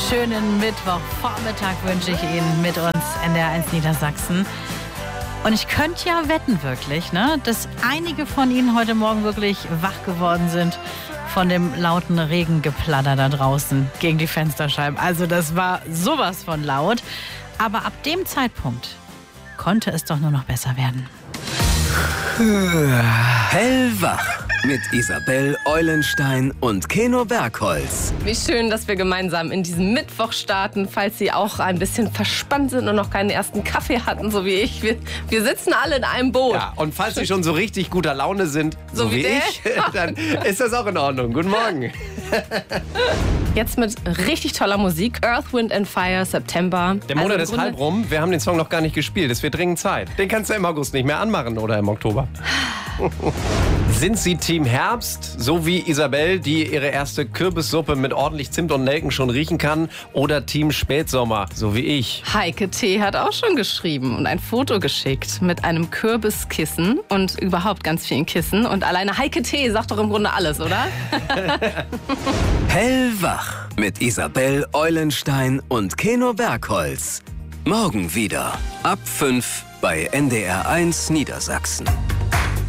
schönen Mittwochvormittag wünsche ich Ihnen mit uns NDR1 Niedersachsen. Und ich könnte ja wetten wirklich, dass einige von Ihnen heute Morgen wirklich wach geworden sind von dem lauten Regengeplatter da draußen gegen die Fensterscheiben. Also das war sowas von laut. Aber ab dem Zeitpunkt konnte es doch nur noch besser werden. Hellwach mit Isabel Eulenstein und Keno Bergholz. Wie schön, dass wir gemeinsam in diesen Mittwoch starten, falls Sie auch ein bisschen verspannt sind und noch keinen ersten Kaffee hatten, so wie ich. Wir sitzen alle in einem Boot. Ja, und falls Sie schon so richtig guter Laune sind, so wie ich, dann ist das auch in Ordnung. Guten Morgen. Jetzt mit richtig toller Musik. Earth, Wind and Fire, September. Der Monat ist halb rum. Wir haben den Song noch gar nicht gespielt. Es wird dringend Zeit. Den kannst du im August nicht mehr anmachen oder im Oktober. Sind Sie Team Herbst, so wie Isabel, die ihre erste Kürbissuppe mit ordentlich Zimt und Nelken schon riechen kann? Oder Team Spätsommer, so wie ich? Heike T. hat auch schon geschrieben und ein Foto geschickt mit einem Kürbiskissen und überhaupt ganz vielen Kissen. Und alleine Heike T. sagt doch im Grunde alles, oder? Hellwach mit Isabel Eulenstein und Keno Bergholz. Morgen wieder ab 5 bei NDR1 Niedersachsen.